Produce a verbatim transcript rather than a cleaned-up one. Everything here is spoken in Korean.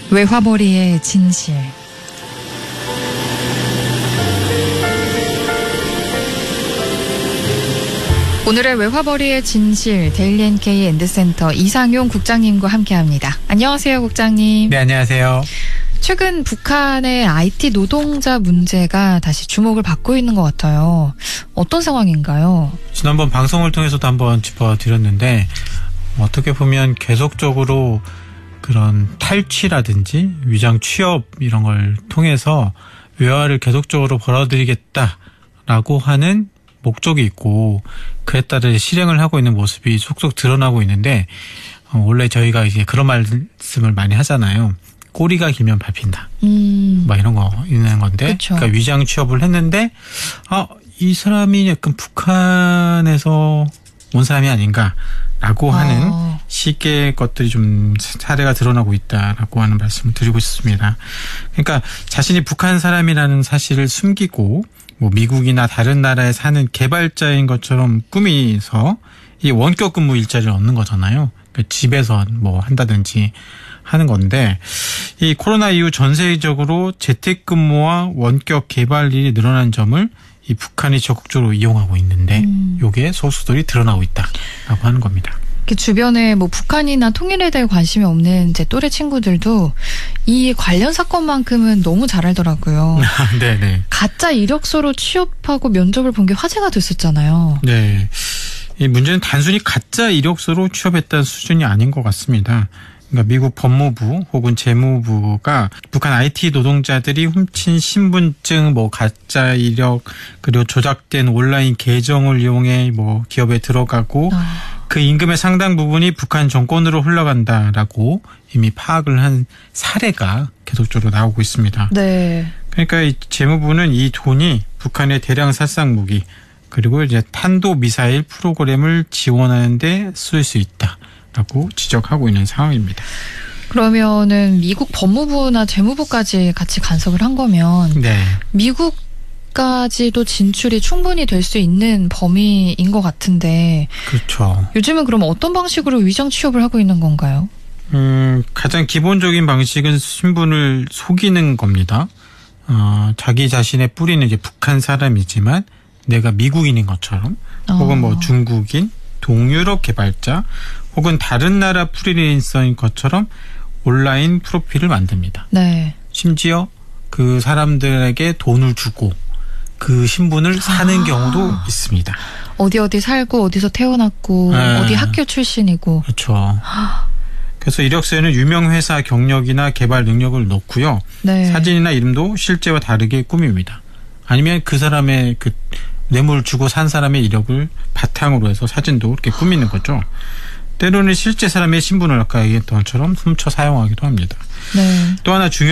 외화벌이의 진실. 오늘의 외화벌이의 진실 데일리엔케이 엔드센터 이상용 국장님과 함께합니다. 안녕하세요, 국장님. 네, 안녕하세요. 최근 북한의 아이티 노동자 문제가 다시 주목을 받고 있는 것 같아요. 어떤 상황인가요? 지난번 방송을 통해서도 한번 짚어드렸는데 어떻게 보면 계속적으로 그런 탈취라든지 위장 취업 이런 걸 통해서 외화를 계속적으로 벌어들이겠다라고 하는 목적이 있고 그에 따라 실행을 하고 있는 모습이 속속 드러나고 있는데 어, 원래 저희가 이제 그런 말씀을 많이 하잖아요. 꼬리가 길면 밟힌다. 음. 막 이런 거 있는 건데, 그쵸. 그러니까 위장 취업을 했는데, 아, 이 사람이 약간 북한에서 온 사람이 아닌가라고 아. 하는 식의 것들이 좀 사례가 드러나고 있다라고 하는 말씀을 드리고 있습니다. 그러니까 자신이 북한 사람이라는 사실을 숨기고, 뭐 미국이나 다른 나라에 사는 개발자인 것처럼 꾸미서 이 원격 근무 일자리를 얻는 거잖아요. 그러니까 집에서 뭐 한다든지 하는 건데 이 코로나 이후 전 세계적으로 재택근무와 원격 개발일이 늘어난 점을 이 북한이 적극적으로 이용하고 있는데 음. 이게 소수들이 드러나고 있다라고 하는 겁니다. 주변에 뭐 북한이나 통일에 대해 관심이 없는 제 또래 친구들도 이 관련 사건만큼은 너무 잘 알더라고요. 네네. 가짜 이력서로 취업하고 면접을 본 게 화제가 됐었잖아요. 네. 이 문제는 단순히 가짜 이력서로 취업했다는 수준이 아닌 것 같습니다. 그러니까 미국 법무부 혹은 재무부가 북한 아이티 노동자들이 훔친 신분증, 뭐 가짜 이력, 그리고 조작된 온라인 계정을 이용해 뭐 기업에 들어가고 아. 그 임금의 상당 부분이 북한 정권으로 흘러간다라고 이미 파악을 한 사례가 계속적으로 나오고 있습니다. 네. 그러니까 이 재무부는 이 돈이 북한의 대량 살상 무기 그리고 이제 탄도 미사일 프로그램을 지원하는 데 쓸 수 있다라고 지적하고 있는 상황입니다. 그러면은 미국 법무부나 재무부까지 같이 간섭을 한 거면 네. 미국까지도 진출이 충분히 될 수 있는 범위인 것 같은데 그렇죠. 요즘은 그럼 어떤 방식으로 위장 취업을 하고 있는 건가요? 음, 가장 기본적인 방식은 신분을 속이는 겁니다. 어, 자기 자신의 뿌리는 이제 북한 사람이지만 내가 미국인인 것처럼 혹은 뭐 중국인, 동유럽 개발자 혹은 다른 나라 프리랜서인 것처럼 온라인 프로필을 만듭니다. 네. 심지어 그 사람들에게 돈을 주고 그 신분을 사는 아. 경우도 있습니다. 어디 어디 살고 어디서 태어났고 네. 어디 학교 출신이고. 그렇죠. 그래서 이력서에는 유명 회사 경력이나 개발 능력을 넣고요. 네. 사진이나 이름도 실제와 다르게 꾸밉니다. 아니면 그 사람의 그 뇌물 주고 산 사람의 이력을 바탕으로 해서 사진도 이렇게 꾸미는 거죠. 때로는 실제 사람의 신분을 아까 얘기했던 것처럼 훔쳐 사용하기도 합니다. 네. 또 하나 중요한